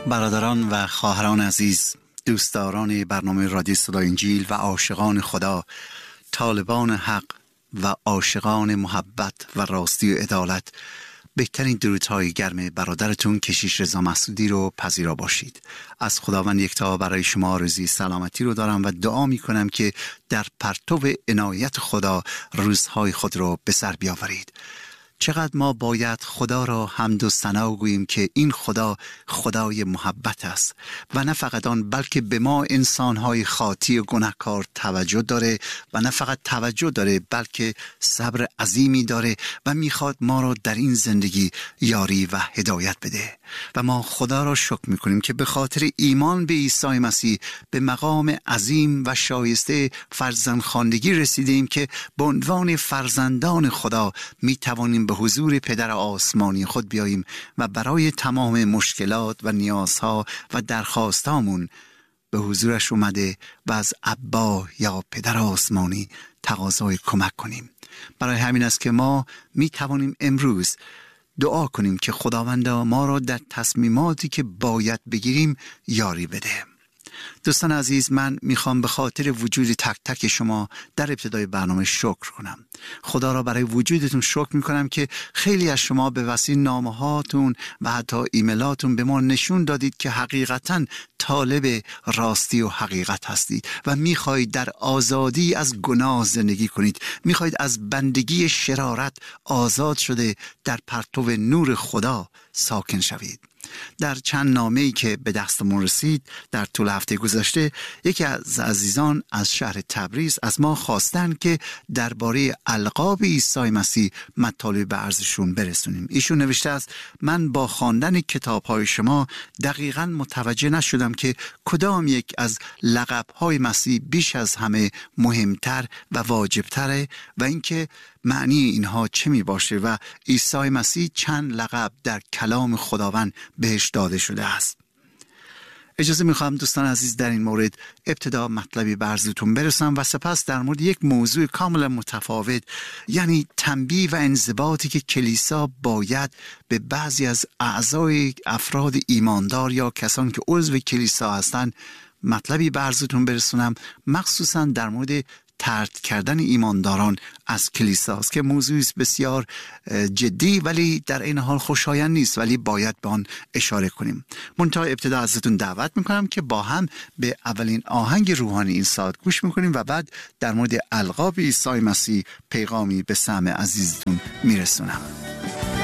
برادران و خواهران عزیز، دوستداران برنامه رادیو صدای انجیل و عاشقان خدا، طالبان حق و عاشقان محبت و راستی و عدالت، بهترین درودهای گرم برادرتون کشیش رضا مسعودی رو پذیرا باشید. از خداوند یکتا برای شما آرزوی سلامتی رو دارم و دعا می کنم که در پرتو عنایت خدا روزهای خود رو به سر بیاورید. چقدر ما باید خدا را حمد و ثنا گوییم که این خدا خدای محبت است و نه فقط آن بلکه به ما انسان‌های خاطی و گناهکار توجه داره و نه فقط توجه داره بلکه صبر عظیمی داره و میخواد ما را در این زندگی یاری و هدایت بده. و ما خدا را شکر میکنیم که به خاطر ایمان به عیسی مسیح به مقام عظیم و شایسته فرزندخواندگی رسیدیم که به عنوان فرزندان خدا میتوانیم به حضور پدر آسمانی خود بیاییم و برای تمام مشکلات و نیازها و درخواستامون به حضورش اومده و از ابا یا پدر آسمانی تقاضای کمک کنیم. برای همین است که ما میتوانیم امروز دعا کنیم که خداوندا ما را در تصمیماتی که باید بگیریم یاری بده. دوستان عزیز، من میخوام به خاطر وجود تک تک شما در ابتدای برنامه شکر کنم. خدا را برای وجودتون شکر میکنم که خیلی از شما به وسیله نامه‌هاتون و حتی ایمیلاتون به ما نشون دادید که حقیقتاً طالب راستی و حقیقت هستید و میخواهید در آزادی از گناه زندگی کنید. میخواهید از بندگی شرارت آزاد شده در پرتو نور خدا ساکن شوید. در چند نامه‌ای که به دستمون رسید در طول هفته گذشته، یکی از عزیزان از شهر تبریز از ما خواستن که درباره القاب عیسی مسیح مطالب به عرضشون برسونیم. ایشون نوشته است: من با خواندن کتاب‌های شما دقیقاً متوجه نشدم که کدام یک از لقب‌های مسیح بیش از همه مهمتر و واجبتره و اینکه معنی اینها چه می باشه و عیسی مسیح چند لقب در کلام خداوند بهش داده شده است. اجازه میخوام دوستان عزیز در این مورد ابتدا مطلبی به عرضتون برسم و سپس در مورد یک موضوع کاملا متفاوت، یعنی تنبیه و انضباطی که کلیسا باید به بعضی از اعضای افراد ایماندار یا کسانی که عضو کلیسا هستند مطلبی به عرضتون برسونم، مخصوصا در مورد طرد کردن ایمانداران از کلیساست که موضوعی بسیار جدی ولی در این حال خوشایند نیست، ولی باید به آن اشاره کنیم. منتها ابتدا ازتون دعوت میکنم که با هم به اولین آهنگ روحانی این ساعت گوش میکنیم و بعد در مورد القاب عیسی مسیح پیغامی به سمع عزیزتون میرسونم.